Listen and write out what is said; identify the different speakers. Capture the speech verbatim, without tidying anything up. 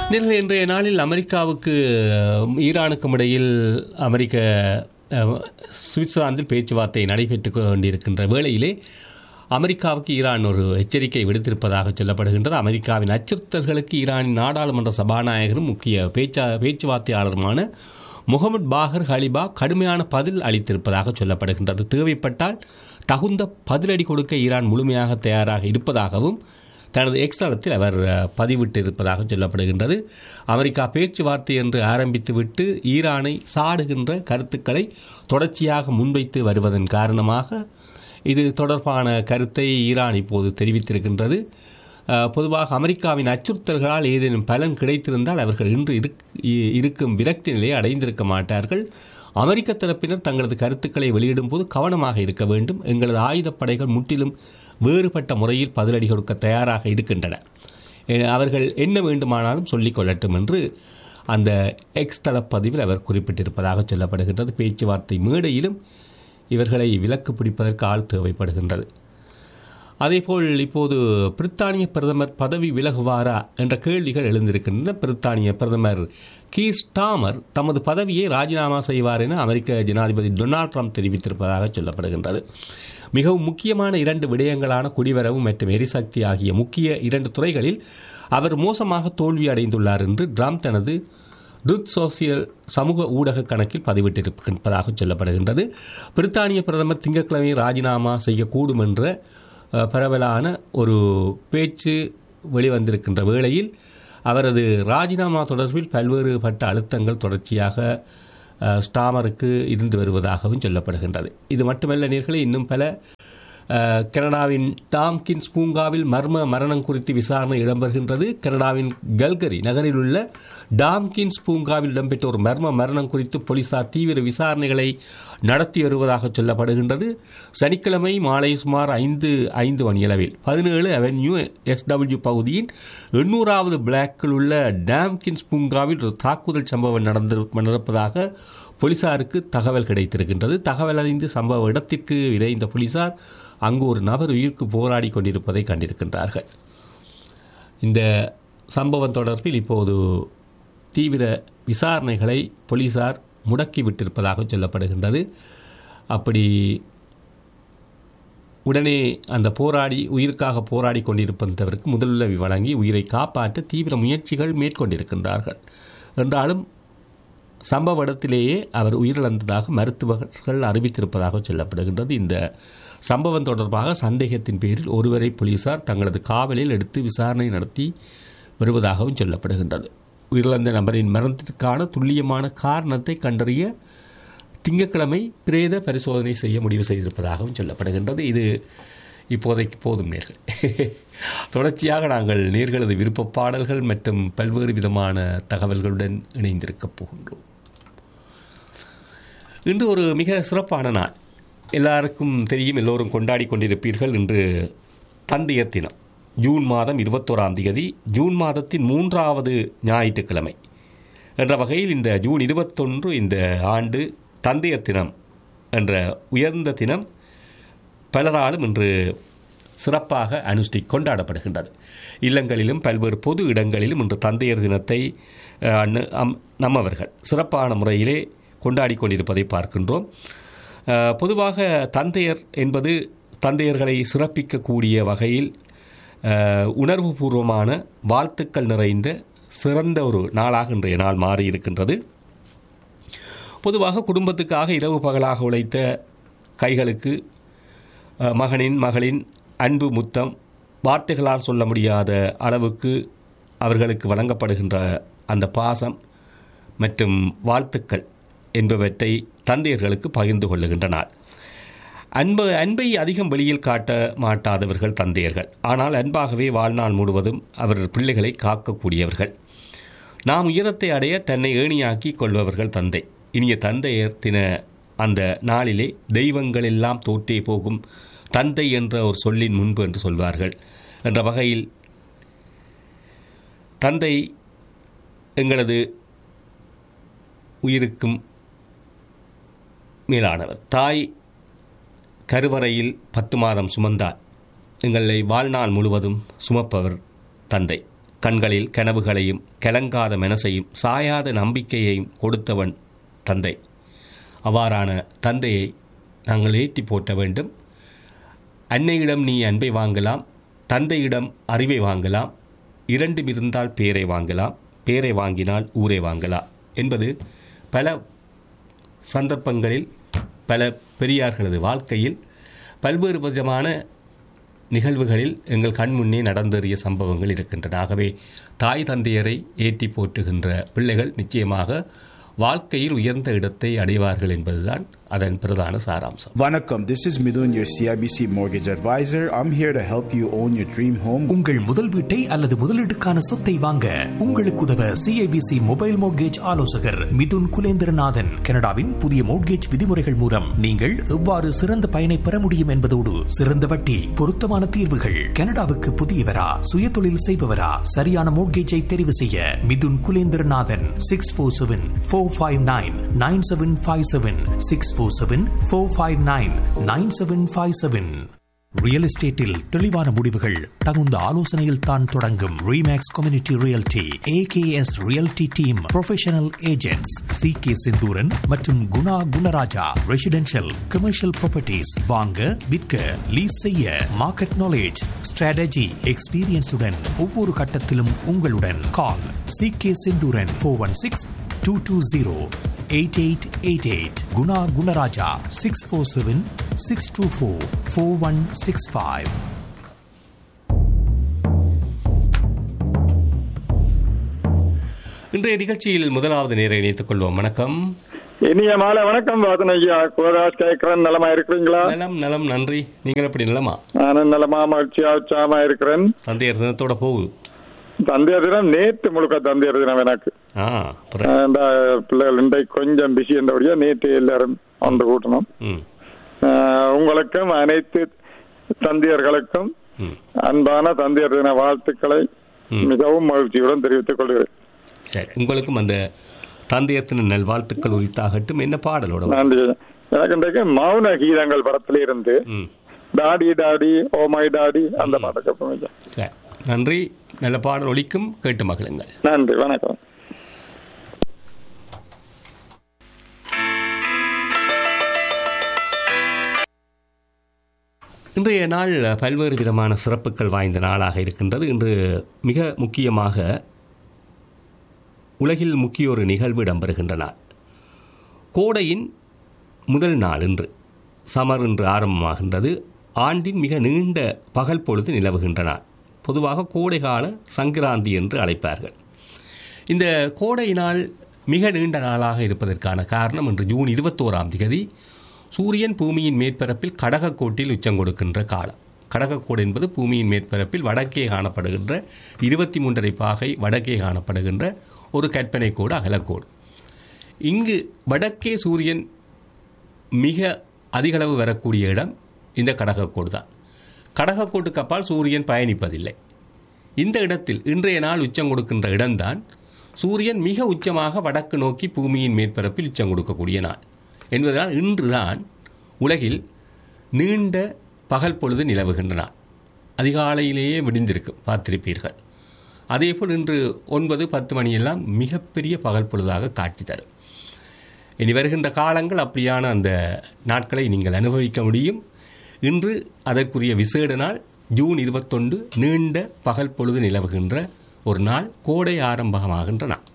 Speaker 1: நேர்களை இன்றைய நாளில் அமெரிக்காவுக்கு ஈரானுக்கும் இடையில் அமெரிக்க சுவிட்சர்லாந்தில் பேச்சுவார்த்தை நடைபெற்று கொண்டிருக்கின்ற வேளையிலே அமெரிக்காவுக்கு ஈரான் ஒரு எச்சரிக்கை விடுத்திருப்பதாக சொல்லப்படுகின்றது. அமெரிக்காவின் அச்சுறுத்தல்களுக்கு ஈரானின் நாடாளுமன்ற சபாநாயகரும் முக்கிய பேச்சா பேச்சுவார்த்தையாளருமான முகமது பாகர் ஹலிபா கடுமையான பதில் அளித்திருப்பதாக சொல்லப்படுகின்றது. தேவைப்பட்டால் தகுந்த பதிலடி கொடுக்க ஈரான் முழுமையாக தயாராக இருப்பதாகவும் தனது எக்ஸ் தளத்தில் அவர் பதிவிட்டிருப்பதாக சொல்லப்படுகின்றது. அமெரிக்கா பேச்சுவார்த்தை என்று ஆரம்பித்துவிட்டு ஈரானை சாடுகின்ற கருத்துக்களை தொடர்ச்சியாக முன்வைத்து வருவதன் காரணமாக இது தொடர்பான கருத்தை ஈரான் இப்போது தெரிவித்திருக்கின்றது. பொதுவாக அமெரிக்காவின் அச்சுறுத்தல்களால் ஏதேனும் பலன் கிடைத்திருந்தால் அவர்கள் இன்று இருக்கும் விரக்தி நிலையை அடைந்திருக்க மாட்டார்கள். அமெரிக்க தரப்பினர் தங்களது கருத்துக்களை வெளியிடும் போது கவனமாக இருக்க வேண்டும். எங்களது ஆயுதப்படைகள் முற்றிலும் வேறுபட்ட முறையில் பதிலடி கொடுக்க தயாராக இருக்கின்றன. அவர்கள் என்ன வேண்டுமானாலும் சொல்லிக் கொள்ளட்டும் என்று அந்த எக்ஸ் தளப்பதிவில் அவர் குறிப்பிட்டிருப்பதாக சொல்லப்படுகின்றது. பேச்சுவார்த்தை மேடையிலும் இவர்களை விலக்கு பிடிப்பதற்கு ஆள் தேவைப்படுகின்றது. அதேபோல் இப்போது பிரித்தானிய பிரதமர் பதவி விலகுவாரா என்ற கேள்விகள் எழுந்திருக்கின்றன. பிரித்தானிய பிரதமர் கீர் ஸ்டாமர் தமது பதவியை ராஜினாமா செய்வார் என அமெரிக்க ஜனாதிபதி டொனால்ட் ட்ரம்ப் தெரிவித்திருப்பதாக சொல்லப்படுகின்றது. மிகவும் முக்கியமான இரண்டு விடயங்களான குடிவரவு மற்றும் எரிசக்தி ஆகிய முக்கிய இரண்டு துறைகளில் அவர் மோசமாக தோல்வி அடைந்துள்ளார் என்று ட்ரம்ப் தனது ட்ரூத் சோசியல் சமூக ஊடக கணக்கில் பதிவிட்டிருப்பதாக சொல்லப்படுகின்றது. பிரித்தானிய பிரதமர் திங்கட்கிழமை ராஜினாமா செய்யக்கூடும் என்ற பரவலான ஒரு பேச்சு வெளிவந்திருக்கின்ற வேளையில் அவரது ராஜினாமா தொடர்பில் பல்வேறுபட்ட அழுத்தங்கள் தொடர்ச்சியாக ஸ்டாமருக்கு இருந்து வருவதாகவும் சொல்லப்படுகின்றது. இது மட்டுமல்ல நேர்களே, இன்னும் பல கனடாவின் டாம்கின்ஸ் பூங்காவில் மர்ம மரணம் குறித்து விசாரணை இடம்பெறுகின்றது. கனடாவின் கல்கரி நகரில் உள்ள டாம்கின்ஸ் பூங்காவில் இடம்பெற்ற ஒரு மர்ம மரணம் குறித்து போலீசார் தீவிர விசாரணைகளை நடத்தி வருவதாக சொல்லப்படுகின்றது. சனிக்கிழமை மாலை சுமார் ஐந்து ஐந்து மணியளவில் பதினேழு அவென்யூ எஸ்டபிள்யூ பகுதியின் எண்ணூறாவது பிளாக்கில் உள்ள டாம்கின்ஸ் பூங்காவில் ஒரு தாக்குதல் சம்பவம் நடந்து நடப்பதாக போலீசாருக்கு தகவல் கிடைத்திருக்கின்றது. தகவல் அறிந்து சம்பவ இடத்திற்கு விரைந்த போலீசார் அங்கு ஒரு நபர் உயிருக்கு போராடி கொண்டிருப்பதை கண்டிருக்கின்றார்கள். இந்த சம்பவம் தொடர்பில் இப்போது தீவிர விசாரணைகளை போலீசார் முடக்கிவிட்டிருப்பதாக சொல்லப்படுகின்றது. அப்படி உடனே அந்த போராடி உயிருக்காக போராடி கொண்டிருப்பவருக்கு முதலுதவி வழங்கி உயிரை காப்பாற்ற தீவிர முயற்சிகள் மேற்கொண்டிருக்கின்றார்கள். என்றாலும் சம்பவ இடத்திலேயே அவர் உயிரிழந்ததாக மருத்துவர்கள் அறிவித்திருப்பதாக சொல்லப்படுகின்றது. இந்த சம்பவம் தொடர்பாக சந்தேகத்தின் பேரில் ஒருவரை போலீசார் தங்களது காவலில் எடுத்து விசாரணை நடத்தி வருவதாகவும் சொல்லப்படுகின்றது. உயிரிழந்த நபரின் மரணத்திற்கான துல்லியமான காரணத்தை கண்டறிய திங்கட்கிழமை பிரேத பரிசோதனை செய்ய முடிவு செய்திருப்பதாகவும் சொல்லப்படுகின்றது. இது இப்போதைக்கு போதும் நேர்கள். தொடர்ச்சியாக நாங்கள் நேர்களது விருப்ப பாடல்கள் மற்றும் பல்வேறு விதமான தகவல்களுடன் இணைந்திருக்கப் போகின்றோம். இன்று ஒரு மிக சிறப்பான நாள். எல்லாருக்கும் தெரியும், எல்லோரும் கொண்டாடி கொண்டிருப்பீர்கள். இன்று தந்தையர் தினம். ஜூன் மாதம் இருபத்தோராம் தேதி, ஜூன் மாதத்தின் மூன்றாவது ஞாயிற்றுக்கிழமை என்ற வகையில் இந்த ஜூன் இருபத்தொன்று இந்த ஆண்டு தந்தையர் தினம் என்ற உயர்ந்த தினம் பலராலும் இன்று சிறப்பாக அனுஷ்டி கொண்டாடப்படுகின்றது. இல்லங்களிலும் பல்வேறு பொது இடங்களிலும் இன்று தந்தையர் தினத்தை நம்மவர்கள் சிறப்பான முறையிலே கொண்டாடி கொண்டிருப்பதை பார்க்கின்றோம். பொதுவாக தந்தையர் என்பது தந்தையர்களை சிறப்பிக்கக்கூடிய வகையில் உணர்வுபூர்வமான வாழ்த்துக்கள் நிறைந்த சிறந்த ஒரு நாளாக இன்றைய நாள் மாறியிருக்கின்றது. பொதுவாக குடும்பத்துக்காக இரவு பகலாக உழைத்த கைகளுக்கு மகனின் மகளின் அன்பு முத்தம் வார்த்தைகளால் சொல்ல முடியாத அளவுக்கு அவர்களுக்கு வழங்கப்படுகின்ற அந்த பாசம் மற்றும் வாழ்த்துக்கள் என்பவற்றை தந்தையர்களுக்கு பகிர்ந்து கொள்ளுகின்ற நாள். அன்பு அன்பை அதிகம் வெளியில் காட்ட மாட்டாதவர்கள் தந்தையர்கள். ஆனால் அன்பாகவே வாழ்நாள் முழுவதும் அவர் பிள்ளைகளை காக்கக்கூடியவர்கள். நாம் உயரத்தை அடைய தன்னை ஏணியாக்கி கொள்பவர்கள் தந்தை. இனிய தந்தையர் தின அந்த நாளிலே தெய்வங்கள் எல்லாம் தோற்றே போகும் தந்தை என்ற ஒரு சொல்லின் முன்பு என்று சொல்வார்கள். என்ற வகையில் தந்தை எங்களது உயிருக்கும் மேலானவர். தாய் கருவறையில் பத்து மாதம் சுமந்தார். எங்களை வாழ்நாள் முழுவதும் சுமப்பவர் தந்தை. கண்களில் கனவுகளையும் கலங்காத மனசையும் சாயாத நம்பிக்கையையும் கொடுத்தவன் தந்தை. அவ்வாறான தந்தையை நாங்கள் ஏற்றி போற்ற வேண்டும். அன்னையிடம் நீ அன்பை வாங்கலாம், தந்தையிடம் அறிவை வாங்கலாம், இரண்டும் இருந்தால் பேரை வாங்கலாம், பேரை வாங்கினால் ஊரை வாங்கலாம் என்பது பல சந்தர்ப்பங்களில் பல பெரியார்களது வாழ்க்கையில் பல்வேறு விதமான நிகழ்வுகளில் எங்கள் கண் முன்னே நடந்தேறிய சம்பவங்கள் இருக்கின்றன. ஆகவே தாய் தந்தையரை ஏற்றி போற்றுகின்ற பிள்ளைகள் நிச்சயமாக வாழ்க்கையில் உயர்ந்த இடத்தை அடைவார்கள் என்பதுதான் அதன் பிரதான சாராம்சம்.
Speaker 2: வணக்கம், this is Midun, your C I B C mortgage advisor. I'm here to help you own your dream home.
Speaker 3: உங்கள் முதல் வீட்டை அல்லது முதலீட்டுக்கான சொத்தை வாங்க உங்களுக்கு உதவ C I B C mobile mortgage ஆலோசகர் மிதுன் குலேந்திரநாதன். கனடாவின் புதிய மோட்கேஜ் விதிமுறைகள் மூலம் நீங்கள் எவ்வாறு சிறந்த பயனை பெற முடியும் என்பதோடு சிறந்த வட்டி, பொருத்தமான தீர்வுகள். கனடாவுக்கு புதியவரா, சுய தொழில் செய்பவரா, சரியான மோட்கேஜை தெரிவு செய்ய Mithun Kulendranathan six four seven four five nine nine seven five seven six four seven four five nine nine seven five seven. Real எஸ்டேட்டில் தெளிவான முடிவுகள் தகுந்த ஆலோசனையில் தான் தொடங்கும். Remakes community realty A K S realty team professional agents C K Sinthuran மற்றும் Guna Gunaraja. Residential commercial properties வாங்க விற்க லீஸ் செய்ய மார்க்கெட் நாலேஜ் ஸ்ட்ராட்டஜி எக்ஸ்பீரியன்ஸுடன் ஒவ்வொரு கட்டத்திலும் உங்களுடன். கால் C K Sinthuran four one six two two zero eight eight eight eight. Guna Gunaraja six four seven six two four four one six five.
Speaker 1: இன்றைய நிகழ்ச்சியில் முதலாவது நேரை இணைத்துக் கொள்வோம். வணக்கம்.
Speaker 4: இனிய மாலை வணக்கம். வாதனையா கோதாஸ் கேட்கிறேன். நலமா இருக்கிறீங்களா?
Speaker 1: நலம் நலம், நன்றி. நீங்கள் எப்படி நலமா?
Speaker 4: நானும் நலமா மகிழ்ச்சியா உற்சாகமா இருக்கிறேன்.
Speaker 1: தந்தையர் தினத்தோட போகுது.
Speaker 4: தந்தையர் தினம் நேற்று முழுக்க தந்தையர் தினம் எனக்கு. பிள்ளைகள் இன்றைக்கு கொஞ்சம் பிஸி என்றபடியா நேற்று எல்லாரும் ஒன்று கூட்டணும். உங்களுக்கும் அனைத்து தந்தையர்களுக்கும் அன்பான தந்தையர் தின வாழ்த்துக்களை மிகவும் மகிழ்ச்சியுடன் தெரிவித்துக் கொள்கிறேன்.
Speaker 1: சரி, உங்களுக்கும் அந்த தந்தையர் தின நல் வாழ்த்துக்கள் உரித்தாகட்டும். என்ன பாடலோட?
Speaker 4: நன்றி. எனக்கு இன்றைக்கு மௌன கீதங்கள் படத்துல இருந்து daddy daddy oh my daddy அந்த பாடலுக்கு.
Speaker 1: சரி, நன்றி. நல்ல பாடல் ஒலிக்கும், கேட்டு மகிழுங்கள்.
Speaker 4: நன்றி, வணக்கம்.
Speaker 1: இன்றைய நாள் பல்வேறு விதமான சிறப்புகள் வாய்ந்த நாளாக இருக்கின்றது. இன்று மிக முக்கியமாக உலகில் முக்கிய ஒரு நிகழ்வு இடம்பெறுகின்ற நாள். கோடையின் முதல் நாள் இன்று. சமர் இன்று ஆரம்பமாகின்றது. ஆண்டின் மிக நீண்ட பகல் பொழுது நிலவுகின்ற நாள். பொதுவாக கோடை கால சங்கராந்தி என்று அழைப்பார்கள். இந்த கோடை நாள் மிக நீண்ட நாளாக இருப்பதற்கான காரணம், இன்று ஜூன் இருபத்தோராம் தேதி சூரியன் பூமியின் மேற்பரப்பில் கடகக்கோட்டில் உச்சம் கொடுக்கின்ற காலம். கடகக்கோடு என்பது பூமியின் மேற்பரப்பில் வடக்கே காணப்படுகின்ற இருபத்தி மூன்றரை பாகை வடக்கே காணப்படுகின்ற ஒரு கற்பனை கோடு, அகலக்கோடு. இங்கு வடக்கே சூரியன் மிக அதிகளவு வரக்கூடிய இடம் இந்த கடகக்கோடு தான். கடகக்கோட்டுக்கு அப்பால் சூரியன் பயணிப்பதில்லை. இந்த இடத்தில் இன்றைய நாள் உச்சம் கொடுக்கின்ற இடம்தான் சூரியன் மிக உச்சமாக வடக்கு நோக்கி பூமியின் மேற்பரப்பில் உச்சம் கொடுக்கக்கூடிய நாள் என்பதனால் இன்றுதான் உலகில் நீண்ட பகல் பொழுது நிலவுகின்ற நாள். அதிகாலையிலேயே விடிந்திருக்கும், பார்த்திருப்பீர்கள். அதேபோல் இன்று ஒன்பது பத்து மணியெல்லாம் மிகப்பெரிய பகல் பொழுதாக காட்சி தரும். இனி வருகின்ற காலங்கள் அப்படியான அந்த நாட்களை நீங்கள் அனுபவிக்க முடியும். இன்று அதற்குரிய விசேட நாள் ஜூன் இருபத்தொன்று, நீண்ட பகல் பொழுது நிலவுகின்ற ஒரு நாள், கோடை ஆரம்பமாகின்ற நாள்.